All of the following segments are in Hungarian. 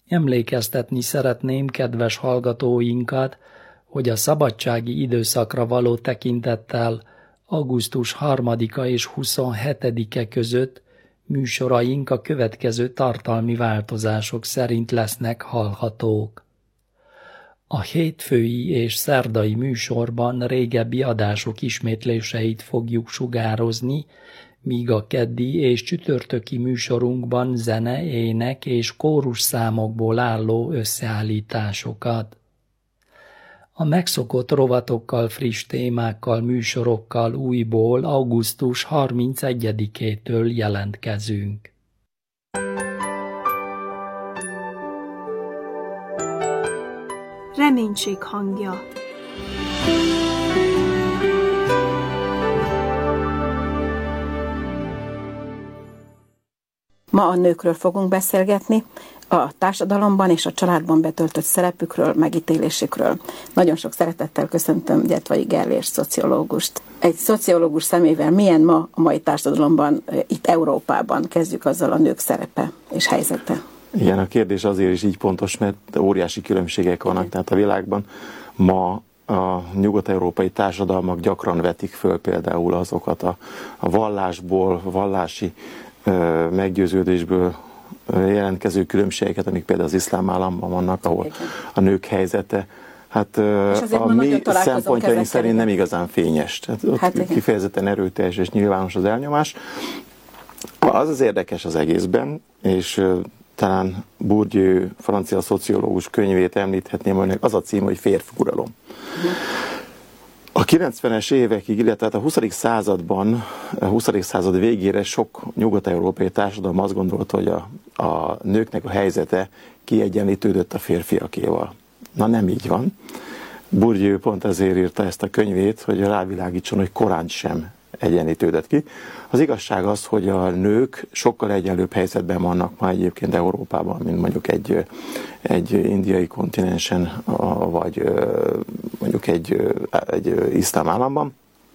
Emlékeztetni szeretném kedves hallgatóinkat, hogy a szabadsági időszakra való tekintettel augusztus 3-a és 27-e között műsoraink a következő tartalmi változások szerint lesznek hallhatók. A hétfői és szerdai műsorban régebbi adások ismétléseit fogjuk sugározni, míg a keddi és csütörtöki műsorunkban zene, ének és kórus számokból álló összeállításokat. A megszokott rovatokkal, friss témákkal, műsorokkal újból augusztus 31-től jelentkezünk. Reménység hangja. Ma a nőkről fogunk beszélgetni, a társadalomban és a családban betöltött szerepükről, megítélésükről. Nagyon sok szeretettel köszöntöm Gyetvai Gellért szociológust. Egy szociológus szemével milyen ma a mai társadalomban, itt Európában? Kezdjük azzal, a nők szerepe és helyzete. Igen, a kérdés azért is így pontos, mert óriási különbségek vannak. Igen. Tehát a világban ma a nyugat-európai társadalmak gyakran vetik föl például azokat a vallásból, vallási meggyőződésből jelentkező különbségeket, amik például az iszlám államban vannak, ahol a nők helyzete hát a mi szempontjaink szerint nem igazán fényes. Tehát ott kifejezetten erőteljes és nyilvános az elnyomás. Az az érdekes az egészben, és talán Bourdieu, francia szociológus könyvét említhetném, aminek az a cím, hogy Férfi uralom. A 90-es évekig, illetve a 20. században, a 20. század végére sok nyugat-európai társadalom azt gondolta, hogy a nőknek a helyzete kiegyenlítődött a férfiakéval. Na nem így van. Bourdieu pont ezért írta ezt a könyvét, hogy rávilágítson, hogy korán sem egyenlítődött ki. Az igazság az, hogy a nők sokkal egyenlőbb helyzetben vannak ma egyébként Európában, mint mondjuk egy indiai kontinensen, vagy mondjuk egy iszlám államban.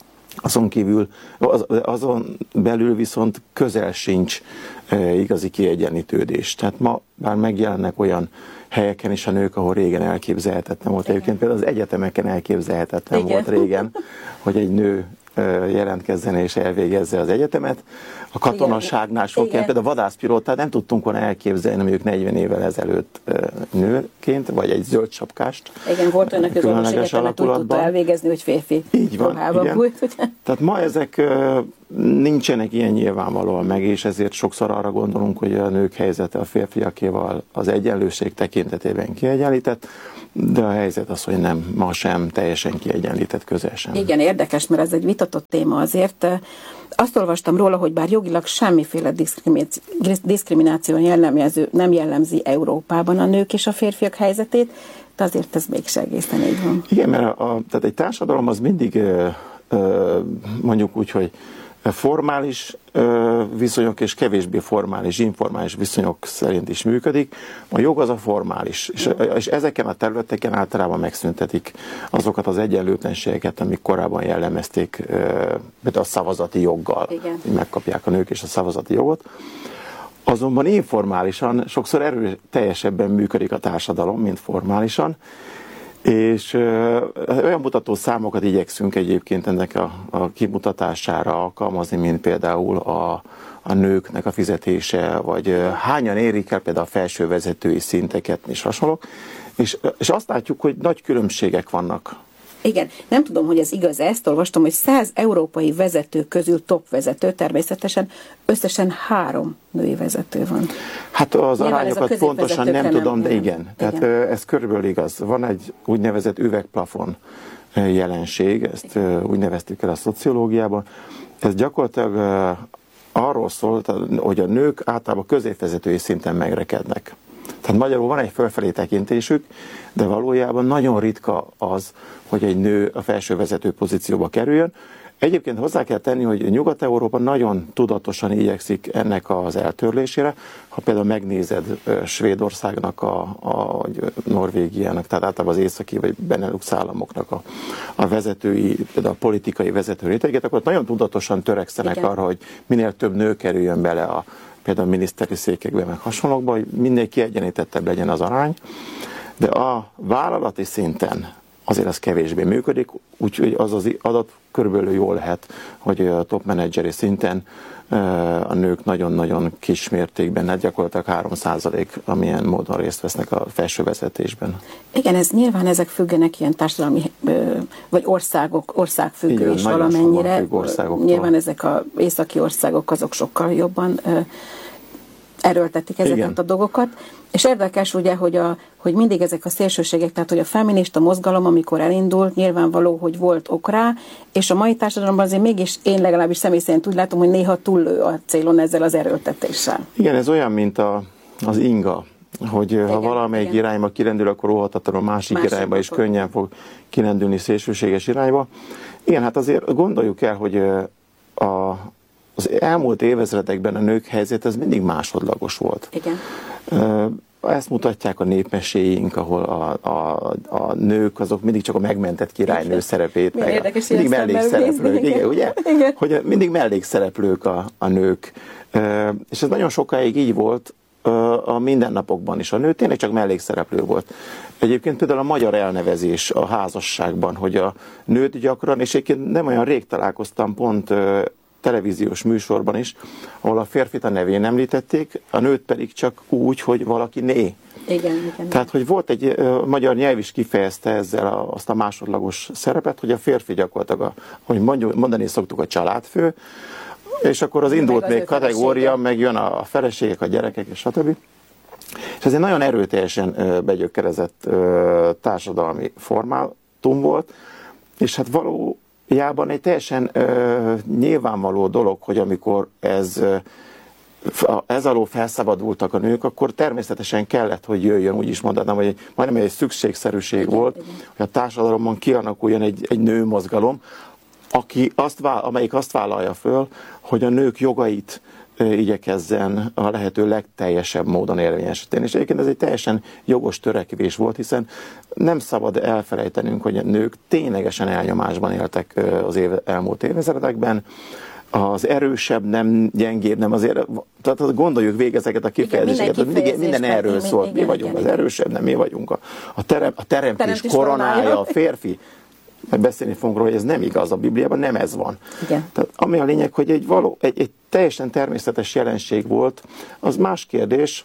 Azon belül viszont közel sincs igazi kiegyenlítődés. Tehát ma már megjelennek olyan helyeken is a nők, ahol régen elképzelhetetlen volt. Egyébként például az egyetemeken elképzelhetetlen volt régen, hogy egy nő jelentkezzen és elvégezze az egyetemet. A katonaságnál sok ilyen, például a vadászpilótát nem tudtunk volna elképzelni, mondjuk 40 évvel ezelőtt nőként, vagy egy zöld sapkást. Igen, volt olyan, aki az orvos egyetemet úgy tudta elvégezni, hogy férfi ruhában volt. Tehát ma ezek nincsenek ilyen nyilvánvalóan meg, és ezért sokszor arra gondolunk, hogy a nők helyzete a férfiakéval az egyenlőség tekintetében kiegyenlített, de a helyzet az, hogy nem, ma sem teljesen kiegyenlített, közel sem. Igen, érdekes, mert ez egy vitatott téma azért. Azt olvastam róla, hogy bár jogilag semmiféle diszkrimináció nem jellemzi Európában a nők és a férfiak helyzetét, de azért ez mégse egészen így van. Igen, mert tehát egy társadalom az mindig mondjuk úgy, hogy formális viszonyok és kevésbé formális, informális viszonyok szerint is működik. A jog az a formális, és ezeken a területeken általában megszüntetik azokat az egyenlőtlenségeket, amik korábban jellemezték például a szavazati joggal, hogy megkapják a nők és a szavazati jogot. Azonban informálisan sokszor erőteljesebben működik a társadalom, mint formálisan, és olyan mutató számokat igyekszünk egyébként ennek a kimutatására alkalmazni, mint például a nőknek a fizetése, vagy hányan érik el például a felső vezetői szinteket, és hasonlók, és azt látjuk, hogy nagy különbségek vannak. Igen, nem tudom, hogy ez igaz, ezt olvastam, hogy 100 európai vezető közül top vezető, természetesen összesen 3 női vezető van. Hát az arányokat pontosan nem tudom, de igen. Tehát ez körülbelül igaz. Van egy úgynevezett üvegplafon jelenség, ezt úgy neveztük el a szociológiában. Ez gyakorlatilag arról szól, hogy a nők általában középvezetői szinten megrekednek. Tehát magyarul van egy fölfelé tekintésük, de valójában nagyon ritka az, hogy egy nő a felső vezető pozícióba kerüljön. Egyébként hozzá kell tenni, hogy Nyugat-Európa nagyon tudatosan igyekszik ennek az eltörlésére. Ha például megnézed Svédországnak, vagy Norvégiának, tehát általában az északi vagy Benelux államoknak a vezetői, például a politikai vezető réteget, akkor nagyon tudatosan törekszenek arra, hogy minél több nő kerüljön bele például miniszteri székekben, meg hasonlókban, hogy minél kiegyenítettebb legyen az arány, de a vállalati szinten azért ez kevésbé működik, úgyhogy az adat körülbelül jól lehet, hogy a top menedzseri szinten a nők nagyon-nagyon kis mértékben, hát gyakorlatilag 3%, amilyen módon részt vesznek a felső vezetésben. Igen, nyilván ezek függenek ilyen társadalmi, vagy országfüggő is valamennyire. Nyilván ezek az északi országok azok sokkal jobban erőltetik ezeket a dolgokat. És érdekes ugye, hogy mindig ezek a szélsőségek, tehát hogy a feminista mozgalom, amikor elindult, nyilvánvaló, hogy volt ok rá, és a mai társadalomban azért mégis én legalábbis személy szerint úgy látom, hogy néha túllő a célon ezzel az erőltetéssel. Igen, ez olyan, mint az inga, hogy ha valamelyik irányba kirendül, akkor óhatatlanul másik irányba is könnyen fog kirendülni szélsőséges irányba. Igen, hát azért gondoljuk el, hogy az elmúlt évezredekben a nők helyzet ez mindig másodlagos volt. Igen. Ezt mutatják a népmeséink, ahol a nők azok mindig csak a megmentett királynő szerepét, mindig mellékszereplők, igen, ugye? Igen. Hogy mindig mellékszereplők a nők. És ez nagyon sokáig így volt a mindennapokban is. A nő tényleg csak mellékszereplő volt. Egyébként például a magyar elnevezés a házasságban, hogy a nőt gyakran, és egyébként nem olyan rég találkoztam pont televíziós műsorban is, ahol a férfit a nevén említették, a nőt pedig csak úgy, hogy valaki né. Igen. Tehát, hogy volt egy magyar nyelv is kifejezte ezzel azt a másodlagos szerepet, hogy a férfi gyakorlatilag, hogy mondani szoktuk, a családfő, és akkor az indult még kategória, meg jön a feleségek, a gyerekek, és stb. És ez egy nagyon erőteljesen begyökerezett társadalmi formátum volt, és hát valójában egy teljesen nyilvánvaló dolog, hogy amikor ez alól felszabadultak a nők, akkor természetesen kellett, hogy jöjjön, úgy is mondanám, hogy majdnem egy szükségszerűség volt, hogy a társadalomban kialakuljon egy nőmozgalom, amelyik azt vállalja föl, hogy a nők jogait igyekezzen a lehető legteljesebb módon érvényesíteni. És egyébként ez egy teljesen jogos törekvés volt, hiszen nem szabad elfelejtenünk, hogy a nők ténylegesen elnyomásban éltek az elmúlt évezredekben. Az erősebb, nem gyengébb, nem azért, tehát gondoljuk végig ezeket a kifejezéseket, hogy minden erről szólt. Mi vagyunk az erősebb, nem mi vagyunk a teremtés koronája, a férfi. Mert beszélni fogunk róla, hogy ez nem igaz, a Bibliában nem ez van. Igen. Tehát ami a lényeg, hogy egy teljesen természetes jelenség volt, az más kérdés,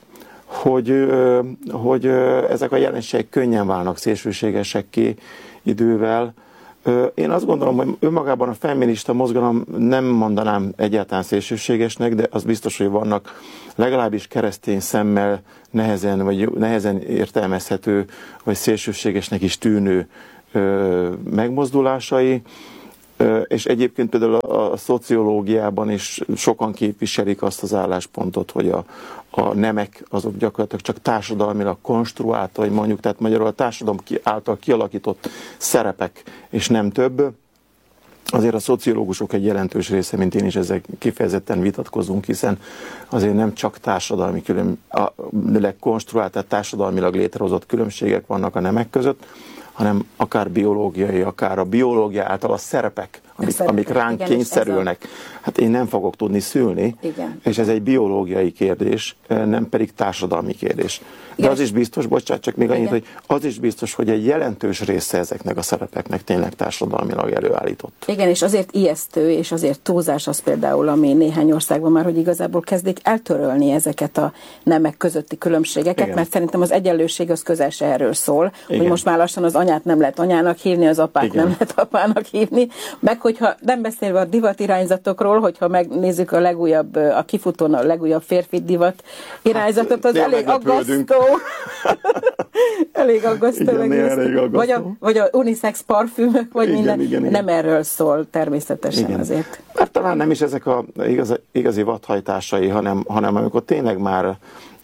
hogy ezek a jelenségek könnyen válnak szélsőségesekké idővel. Én azt gondolom, hogy önmagában a feminista mozgalom nem mondanám egyáltalán szélsőségesnek, de az biztos, hogy vannak legalábbis keresztény szemmel nehezen értelmezhető, vagy szélsőségesnek is tűnő megmozdulásai, és egyébként például a szociológiában is sokan képviselik azt az álláspontot, hogy a nemek azok gyakorlatilag csak társadalmilag konstruálta, hogy mondjuk, tehát magyarul a társadalom által kialakított szerepek, és nem több. Azért a szociológusok egy jelentős része, mint én is, ezzel kifejezetten vitatkozunk, hiszen azért nem csak társadalmi konstruált, tehát társadalmilag létrehozott különbségek vannak a nemek között, hanem akár biológiai, akár a biológia által a szerepek, amik ránk kényszerülnek. Hát én nem fogok tudni szülni, és ez egy biológiai kérdés, nem pedig társadalmi kérdés. De az is biztos, bocsánat, csak még annyit, hogy az is biztos, hogy egy jelentős része ezeknek a szerepeknek tényleg társadalmilag előállított. Igen, és azért ijesztő, és azért túlzás az például, ami néhány országban már, hogy igazából kezdik eltörölni ezeket a nemek közötti különbségeket, mert szerintem az egyenlőség az közel se erről szól, hogy most már lassan az anyát nem lehet anyának hívni, az apát nem lehet apának hívni, meg hogyha nem beszélve a divat irányzatokról, hogyha megnézzük a legújabb, a kifutón a legújabb férfi divat irányzatot, az elég aggasztó. Elég aggasztó. Vagy a unisex parfümök, vagy minden. Igen. Nem erről szól természetesen azért. Mert talán nem is ezek a igazi vadhajtásai, hanem amikor tényleg már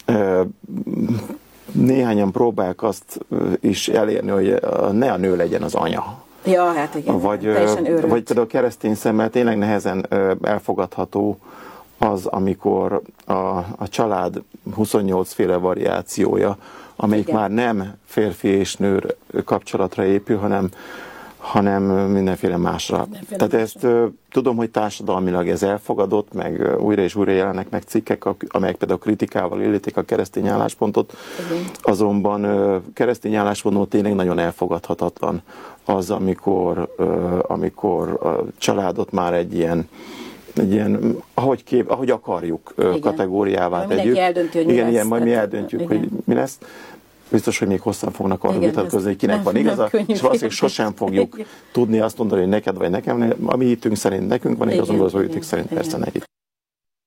néhányan próbálják azt is elérni, hogy ne a nő legyen az anya. Ja, hát igen. Vagy például keresztény szemmel tényleg nehezen elfogadható az, amikor a család 28 féle variációja, amelyik már nem férfi és nő kapcsolatra épül, hanem mindenféle másra. Tehát ezt tudom, hogy társadalmilag ez elfogadott, meg újra és újra jelennek meg cikkek, amelyek például kritikával illetik a keresztény álláspontot, azonban keresztény álláspontot tényleg nagyon elfogadhatatlan az, amikor a családot már egy ilyen ahogy akarjuk kategóriává tegyük. Igen, majd mi eldöntjük, hogy mi lesz. Biztos, hogy még hosszan fognak arról vitatkozni, hogy kinek van igaza, és valószínűleg sosem fogjuk tudni azt mondani, hogy neked vagy nekem, a mi hitünk szerint nekünk van igazunk, az ő hitünk szerint persze nekik.